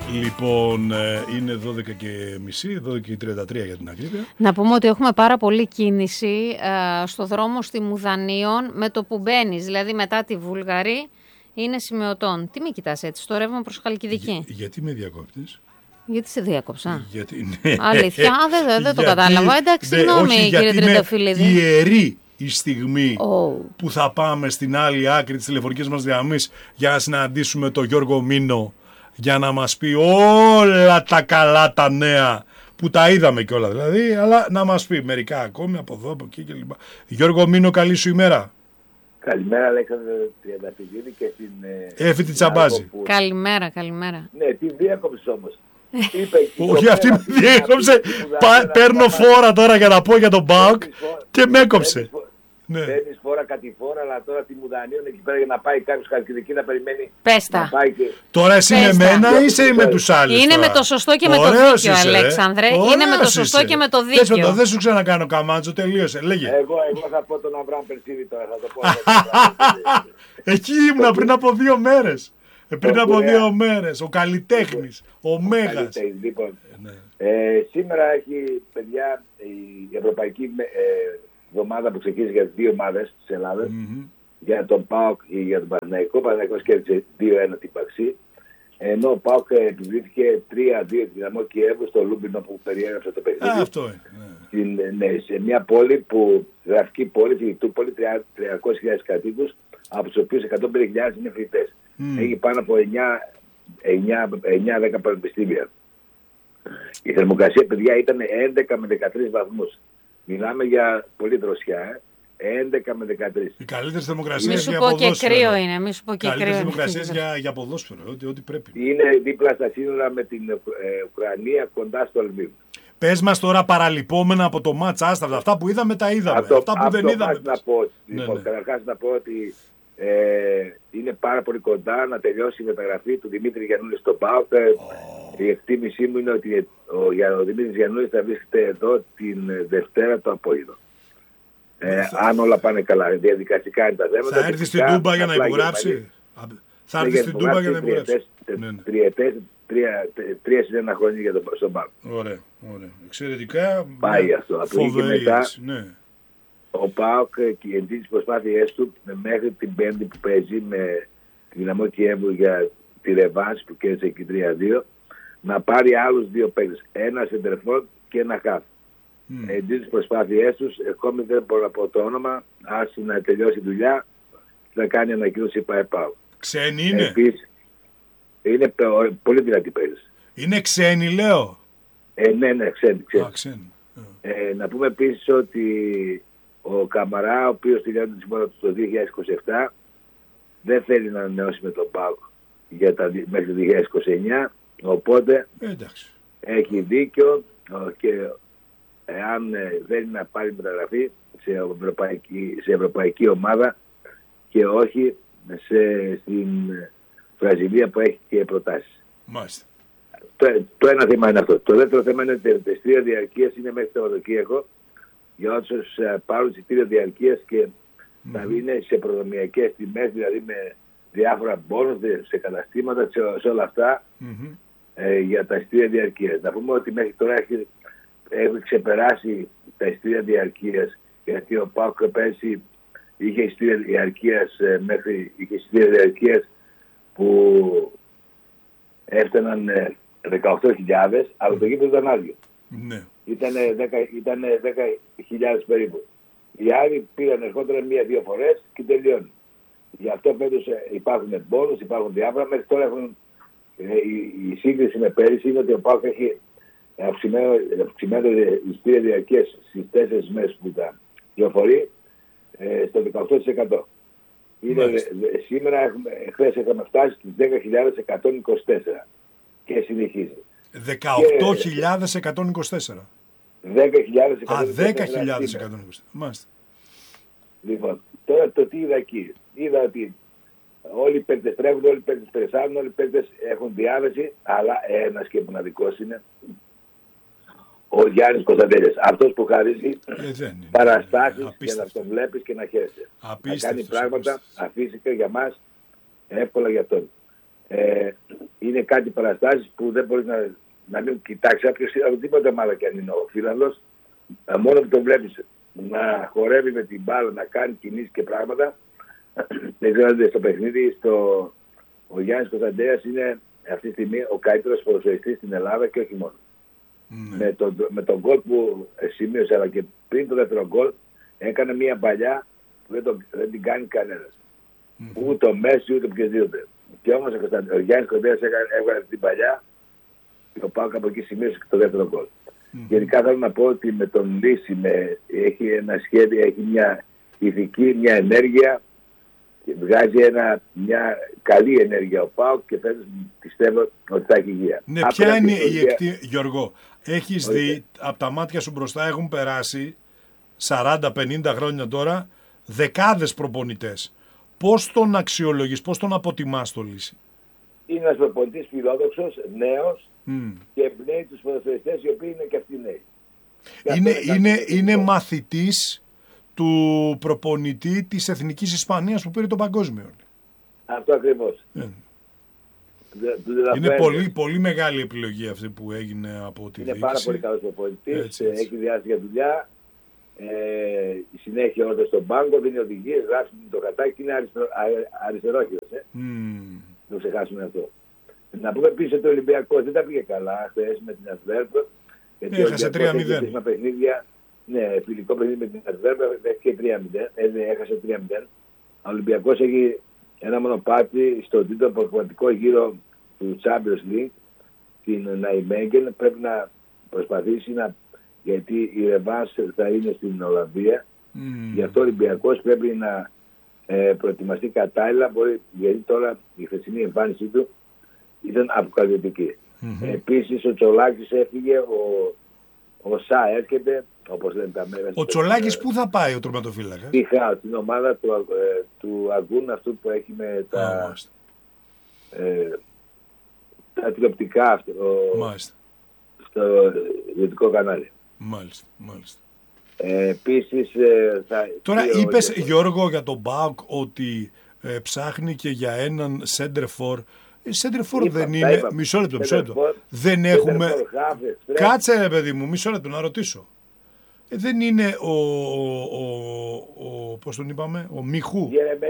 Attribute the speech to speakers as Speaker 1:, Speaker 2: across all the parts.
Speaker 1: Λοιπόν, είναι 12:30, 12:33 για την ακρίβεια.
Speaker 2: Να πούμε ότι έχουμε πάρα πολλή κίνηση στο δρόμο στη Μουδανίων με το που μπαίνεις, δηλαδή μετά τη Βούλγαρη, είναι σημειωτών. Τι με κοιτάς έτσι, στο ρεύμα προς Χαλκιδική?
Speaker 1: Γιατί με διακόπτεις?
Speaker 2: Γιατί σε διάκοψα?
Speaker 1: Ναι.
Speaker 2: Αλήθεια, δεν το κατάλαβα. Εντάξει, συγγνώμη κύριε Τριανταφυλλίδη.
Speaker 1: Είναι ιερή η στιγμή που θα πάμε στην άλλη άκρη της τηλεφωνικής μας διαμής για να συναντήσουμε τον Γιώργο Μήνο, για να μας πει όλα τα καλά τα νέα που τα είδαμε κιόλα δηλαδή, αλλά να μας πει μερικά ακόμη από εδώ, από εκεί κλπ. Γιώργο Μήνο, καλή σου ημέρα.
Speaker 3: Καλημέρα, Αλέξανδρο Τριανταφυλλίδη και την
Speaker 1: Έφητη Τσαμπάζη.
Speaker 2: Καλημέρα.
Speaker 3: Ναι, την διάκοψες όμως.
Speaker 1: Όχι, αυτή με διέκοψε. Παίρνω φόρα τώρα για να πω για τον ΠΑΟΚ και με έκοψε.
Speaker 3: Παίρνεις φόρα κάτι φόρα, αλλά τώρα τη Μουδανίων εκεί πέρα για να πάει κάποιος Χαλκιδική να περιμένει.
Speaker 2: Πέστα.
Speaker 1: Τώρα εσύ με μένα ή είσαι με τους άλλους?
Speaker 2: Είναι με το σωστό και με το δίκιο, Αλέξανδρε. Είναι με το σωστό και με το δίκιο.
Speaker 1: Δεν σου ξανακάνω καμάτσο, τελείωσε. Λέγε.
Speaker 3: Εγώ θα πω τον Αβραάμ Περσίδη τώρα, θα το πω.
Speaker 1: Εκεί ήμουνα πριν από 2 μέρες. Πριν από 2 μέρες. Ο καλλιτέχνης, ο Μέγας.
Speaker 3: Λοιπόν, σήμερα έχει, παιδιά, η Ευρωπαϊκή εβδομάδα που ξεκίνησε για τις 2 ομάδες της Ελλάδας, για τον ΠΑΟΚ και για τον Παναθηναϊκό. Ο Παναθηναϊκός κέρδισε 2-1 την Παξί, ενώ ο ΠΑΟΚ επιβλήθηκε 3-2 τη Δυναμό Κιέβου στο Λούμπινο που περιέγραψε το παιχνίδι.
Speaker 1: Αυτό είναι.
Speaker 3: Σε μια πόλη που, γραφική πόλη, Φιλιπτούπολη, 300.000 κατοίκους, από τους οποίους 150.000 είναι φοιτητές. Έχει πάνω από 9-10 πανεπιστήμια. Η θερμοκρασία, παιδιά, ήταν 11 με 13 βαθμούς. Μιλάμε για πολύ δροσιά, 11 με 13.
Speaker 1: Οι καλύτερες θερμοκρασίες
Speaker 2: για ποδόσφαιρο. Μη σου πω και κρύο είναι.
Speaker 1: Καλύτερες θερμοκρασίες για ποδόσφαιρο, ό,τι πρέπει.
Speaker 3: Είναι δίπλα στα σύνορα με την Ουκρανία, κοντά στο Λβίβ.
Speaker 1: Πες μας τώρα παραλυπόμενα από το μάτς, άστα, αυτά που είδαμε τα είδαμε. Αυτά που δεν είδαμε.
Speaker 3: Καταρχάς να πω ότι είναι πάρα πολύ κοντά να τελειώσει η μεταγραφή του Δημήτρη Γιαννούλη στον ΠΑΟΚ. Η εκτίμησή μου είναι ότι ο Δημήτρης Γιαννούλης θα βρίσκεται εδώ την Δευτέρα το απόγευμα. Αν όλα πάνε καλά, διαδικαστικά είναι τα θέματα.
Speaker 1: Θα έρθει στην Τούμπα για να υπογράψει. Θα έρθει στην Τούμπα για να υπογράψει.
Speaker 3: 3-1 χρόνια για τον ΠΑΟΚ.
Speaker 1: Ωραία. Εξαιρετικά.
Speaker 3: Πάει αυτό.
Speaker 1: Φοβερές.
Speaker 3: Ο ΠΑΟΚ και εντείνει τις προσπάθειές του μέχρι την Πέμπτη που παίζει με τη Δυναμό Κιέβου για τη ρεβάνς που κέρδισε εκεί 3-2, να πάρει άλλους 2 παίκτες, ένα σεντερφόρ και ένα χαφ. Εντείνει τις προσπάθειές τους, ακόμη δεν μπορώ να πω το όνομα, άσε να τελειώσει η δουλειά και να κάνει ανακοίνωση η ΠΑΟΚ.
Speaker 1: Ξένοι είναι?
Speaker 3: Επίσης, είναι πολύ δυνατοί παίκτες.
Speaker 1: Είναι ξένοι, λέω.
Speaker 3: Ναι, ξένοι. Να πούμε επίσης ότι ο Καμαρά, ο οποίος τελειώνει τη συμφωνία του το 2027, δεν θέλει να ανανεώσει με τον ΠΑΟΚ μέχρι το 2029, οπότε έχει δίκιο και εάν θέλει να πάρει μεταγραφή σε ευρωπαϊκή ομάδα και όχι στην Βραζιλία που έχει και προτάσεις.
Speaker 1: Μάλιστα.
Speaker 3: Το ένα θέμα είναι αυτό. Το δεύτερο θέμα είναι ότι τα εισιτήρια διαρκείας είναι μέχρι το Σαββατοκύριακο για όσους πάρουν εισιτήρια διαρκείας και θα είναι σε προδομιακές τιμές, δηλαδή με διάφορα μπόνους σε καταστήματα, σε όλα αυτά για τα εισιτήρια διαρκείας. Να πούμε ότι μέχρι τώρα έχει ξεπεράσει τα εισιτήρια διαρκείας, γιατί ο ΠΑΟΚ πέρσι είχε εισιτήρια διαρκείας που έφταναν 18.000, αλλά το γήπεδο ήταν άδειο.
Speaker 1: Ναι.
Speaker 3: Ήταν 10.000 περίπου. Οι άλλοι πήγαν, ερχόταν 1-2 φορές και τελειώνει. Γι' αυτό φέτος υπάρχουν μπόνους, υπάρχουν διάφορα. Μέχρι τώρα η σύγκριση με πέρυσι είναι ότι ο ΠΑΟΚ έχει αυξημένο εισιτήρια διαρκείας στις 4 μέρες που τα κυκλοφορεί στο 18%. Σήμερα, χθες είχαμε φτάσει στις 10.124 και συνεχίζει.
Speaker 1: 18.124. 10.124. Μάλιστα.
Speaker 3: Λοιπόν, τώρα το τι είδα εκεί. Είδα ότι όλοι οι παίκτες τρέχουν, όλοι οι παίκτες περισάρουν, όλοι οι παίκτες έχουν διάθεση, αλλά ένας και μοναδικός είναι ο Γιάννης Κωνσταντέλιας. Αυτός που χαρίζει παραστάσεις για να τον βλέπεις και να χαίρεσαι. Να κάνει πράγματα αφύσικα για μας, εύκολα για τον. είναι κάτι παραστάσεις που δεν μπορείς να μην κοιτάξει κάποιος τίποτα μάλλον και αν είναι ο Φίλανδος. Μόνο που τον βλέπεις να χορεύει με την μπάλα, να κάνει κινήσεις και πράγματα. Δεν ξέρω αν στο παιχνίδι, ο Γιάννης Κωνσταντέας είναι αυτή τη στιγμή ο καλύτερος ποδοσφαιριστής στην Ελλάδα και όχι μόνο. Με τον γκολ που σημείωσε, αλλά και πριν το δεύτερο γκολ, έκανε μια παλιά που δεν την κάνει κανένας. Ούτε ο Μέση ούτε οποιοδήποτε. Και όμως ο Γιάννης Κωνσταντέας έβγαλε την παλιά και ο ΠΑΟΚ από εκεί σημείωσε και το δεύτερο γκολ. Γενικά θέλω να πω ότι με τον Λύση έχει ένα σχέδιο, έχει μια ηθική, μια ενέργεια και βγάζει μια καλή ενέργεια ο ΠΑΟΚ και φέτος πιστεύω ότι θα έχει υγεία.
Speaker 1: Ναι, ποια είναι Γιώργο, έχεις δει από τα μάτια σου μπροστά έχουν περάσει 40-50 χρόνια τώρα δεκάδες προπονητές. Πώς τον αξιολογείς, πώς τον αποτιμάς το Λύση?
Speaker 3: Είναι ένας προπονητής φιλόδοξος, νέος και εμπνέει τους ποδοσφαιριστές οι οποίοι είναι και αυτοί νέοι.
Speaker 1: Είναι μαθητής του προπονητή της Εθνικής Ισπανίας που πήρε το παγκόσμιο.
Speaker 3: Αυτό ακριβώς.
Speaker 1: Είναι πολύ, πολύ μεγάλη επιλογή αυτή που έγινε από τη διοίκηση.
Speaker 3: Είναι πάρα πολύ καλός προπονητής, έχει διάστηση για δουλειά, συνέχεια όντως στον πάγκο, δίνει οδηγίες, γράφει το κατάκι, είναι αριστερόχειρος. Δεν ξεχάσουμε αυτό. Να πούμε επίσης ότι ο Ολυμπιακός δεν τα πήγε καλά χθες με την Αντβέρπ.
Speaker 1: Έχασε 3-0.
Speaker 3: Παιχνίδια, ναι, φιλικό παιχνίδι με την Αντβέρπ, έχει 3-0, έχασε 3-0. Ο Ολυμπιακός έχει ένα μονοπάτι στο τρίτο προγραμματικό γύρο του Champions League, την Ναϊμέγγεν. Πρέπει να προσπαθήσει γιατί η ρεβάνς θα είναι στην Ολλανδία. Γι' αυτό ο Ολυμπιακός πρέπει να προετοιμαστεί κατάλληλα, γιατί τώρα η χθεσινή εμφάνισή του ήταν αποκαλυπτική. Επίσης ο Τσολάκης έφυγε, ο Σα έρχεται, όπως λένε τα μέρα.
Speaker 1: Ο Τσολάκης πού θα πάει ο τερματοφύλακας?
Speaker 3: Την ομάδα του Αγκούν, αυτού που έχει με τα τηλεοπτικά στο ιδιωτικό κανάλι.
Speaker 1: Μάλιστα.
Speaker 3: Επίσης
Speaker 1: τώρα είπες Γιώργο για τον ΠΑΟΚ ότι ψάχνει και για έναν center for. Center for δεν είναι. Μισό λεπτό. Δεν έχουμε. Κάτσε ρε παιδί μου, μισό λεπτό να ρωτήσω. Δεν είναι πώς τον είπαμε, ο Μιχού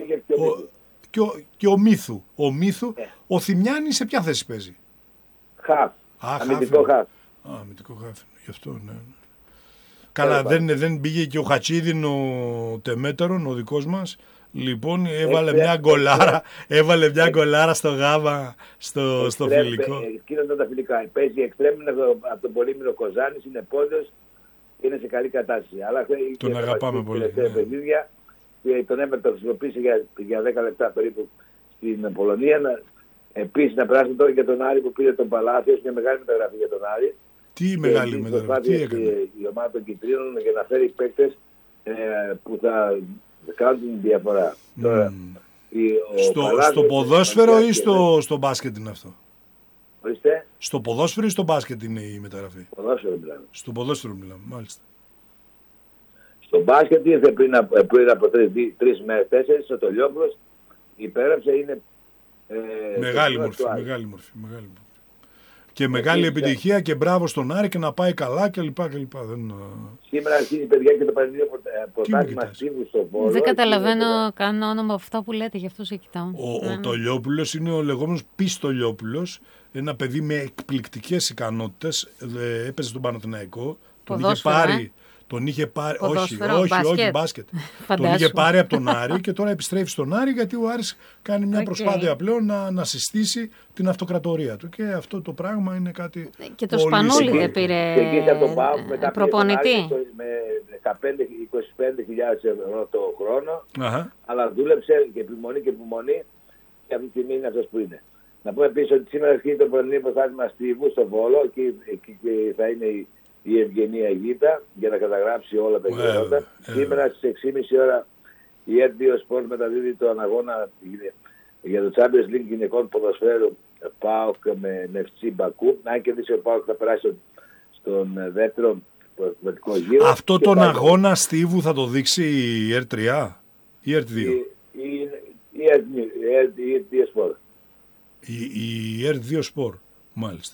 Speaker 1: και ο Μίθου. Ο Θημιάνης σε ποια θέση παίζει?
Speaker 3: Χαφ. Αμυντικό χαφ.
Speaker 1: Αμυντικό χαφ. Γι' αυτό ναι. Καλά, δεν πήγε και ο Χατσίδιν ο Τεμέτερον, ο δικός μας. Λοιπόν, έβαλε μια γκολάρα στο Γάβα, στο φιλικό.
Speaker 3: Εκείνα τα φιλικά. Παίζει εξτρέμινο από τον Πολύμηνο Κοζάνης, είναι πόντος, είναι σε καλή κατάσταση. Αλλά
Speaker 1: τον αγαπάμε πολύ.
Speaker 3: Παιχνίδια, τον έβαλε, το χρησιμοποίησε για 10 λεπτά περίπου στην Πολωνία. Επίσης να περάσουμε τώρα για τον Άρη που πήρε τον Παλάθιος, μια μεγάλη μεταγραφή για τον Άρη.
Speaker 1: Τι μεγάλη μεταγραφή, τι έκανε?
Speaker 3: Η ομάδα των Κιτρίνων για να φέρει παίκτες που θα κάνουν την διαφορά. Τώρα,
Speaker 1: στο ποδόσφαιρο ή στο μπάσκετ είναι αυτό?
Speaker 3: Ορίστε.
Speaker 1: Στο ποδόσφαιρο ή στο μπάσκετ είναι η μεταγραφή? Στο ποδόσφαιρο μιλάμε, μάλιστα.
Speaker 3: Στο μπάσκετ ήρθε πριν από 3 μέρες, 4, ο Τολιόπουλος υπέγραψε, είναι
Speaker 1: μεγάλη μορφή. Και μεγάλη επιτυχία και μπράβο στον Άρη και να πάει καλά κλπ.
Speaker 3: Σήμερα αρχίζει παιδιά και το Πανελλήνιο Πρωτάθλημα Στίβου στο Βόλο.
Speaker 2: Δεν καταλαβαίνω καν όνομα αυτά που λέτε, γι' αυτό σε κοιτάω.
Speaker 1: Ο Τολιόπουλος είναι ο λεγόμενος Πιστολιόπουλος, ένα παιδί με εκπληκτικές ικανότητες, έπαιζε στον Παναθηναϊκό, τον είχε πάρει, όχι μπάσκετ. Τον είχε πάρει από τον Άρη και τώρα επιστρέφει στον Άρη γιατί ο Άρης κάνει μια προσπάθεια πλέον να συστήσει την αυτοκρατορία του και αυτό το πράγμα είναι κάτι.
Speaker 2: Και το Σπανούλι δεν πήρε προπονητή.
Speaker 3: Με 15-25.000 ευρώ το χρόνο, αλλά δούλεψε και επιμονή και αυτή τη στιγμή είναι αυτός που είναι. Να πούμε επίσης ότι σήμερα αρχίζει το πρωινό πρωτάθλημα Στίβου στο Βόλο και θα είναι η Ευγενία Γήτα για να καταγράψει όλα τα γεγονότα. Σήμερα στις 6.30 ώρα η RTO Sport μεταδίδει τον αγώνα για το Champions League γυναικών ποδοσφαίρου ΠΑΟΚ με FC Μπακού. Αν κερδίσει ο ΠΑΟΚ θα περάσει στον δεύτερο πρωταθλητικό γύρο.
Speaker 1: Αυτό τον αγώνα Στίβου θα το δείξει η R3 ή R2?
Speaker 3: Η RTO Sport.
Speaker 1: Η ΕΡΤ2 Σπορ, μάλιστα.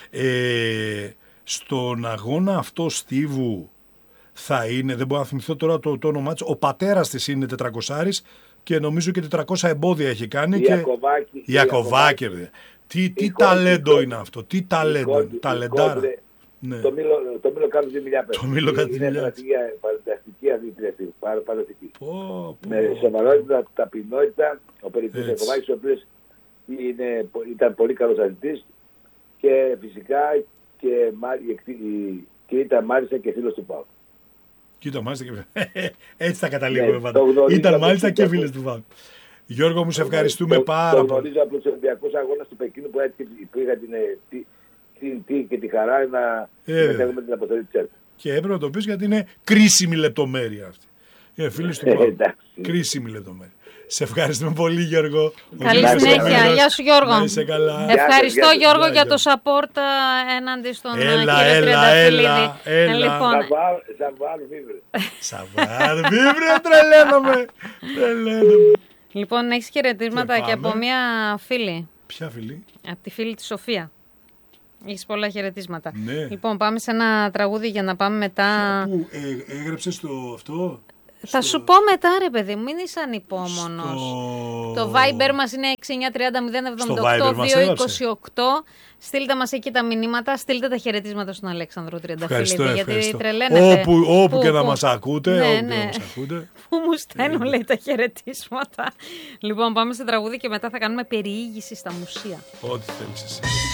Speaker 1: Στον αγώνα αυτό Στίβου θα είναι, δεν μπορώ να θυμηθώ τώρα το όνομά της, ο πατέρας της είναι 400 και νομίζω και 400 εμπόδια έχει κάνει. Ιακωβάκη. Τι ταλέντο είναι αυτό, τι ταλέντο, ταλεντάρα.
Speaker 3: Ναι. Το Μήλο κάνει τη δουλειά πέρα. Είναι φανταστική αδικία, φανταστική. Με σοβαρότητα, ταπεινότητα, ο περιφερειακός Ιακωβάκης, ο οποίος ήταν πολύ καλός αθλητής και φυσικά και ήταν μάλιστα και φίλος του ΠΑΟΚ.
Speaker 1: Έτσι θα καταλήγουμε. Ήταν μάλιστα και φίλος του ΠΑΟΚ. Γιώργο μου, σε ευχαριστούμε πάρα πολύ.
Speaker 3: Το γνωρίζω από τους Ολυμπιακούς Αγώνες του Πεκίνου που είχα και τη χαρά να συμμετέχουμε την αποστολή της ΕΡΤ.
Speaker 1: Και έπρεπε να το πεις γιατί είναι κρίσιμη λεπτομέρεια αυτή. Είναι φίλος του ΠΑΟΚ. Κρίσιμη λεπτομέρεια. Σε ευχαριστούμε πολύ, Γιώργο.
Speaker 2: Καλή συνέχεια. Γεια σου, Γιώργο. Ευχαριστώ, Γιώργο, για το support έναντι στον κύριο Τριανταφυλλίδη.
Speaker 3: Λοιπόν,
Speaker 1: Σαββάρ Βίβρε, τρελαίνομαι.
Speaker 2: Λοιπόν, έχεις χαιρετίσματα και από μια φίλη.
Speaker 1: Ποια φίλη?
Speaker 2: Από τη φίλη τη Σοφία. Έχεις πολλά χαιρετίσματα.
Speaker 1: Ναι.
Speaker 2: Λοιπόν, πάμε σε ένα τραγούδι για να πάμε μετά.
Speaker 1: Πού έγραψες το αυτό?
Speaker 2: Θα σου πω μετά, ρε παιδί μου, μην είσαι ανυπόμονος. Το Viber μας είναι 6930-078-228. Στείλτε μας εκεί τα μηνύματα, στείλτε τα χαιρετίσματα στον Αλέξανδρο Τριανταφυλλίδη. Γιατί τρελαίνετε.
Speaker 1: Όπου και να μας ακούτε.
Speaker 2: Πού μου στέλνουν, λέει, τα χαιρετίσματα. Λοιπόν, πάμε σε τραγούδι και μετά θα κάνουμε περιήγηση στα μουσεία.
Speaker 1: Ό,τι θέλεις εσύ.